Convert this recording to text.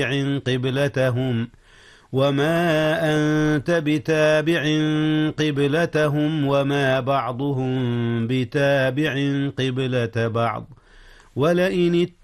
قبلتهم وما أنت بتابع قبلتهم وما بعضهم بتابع قبلة بعض ولئن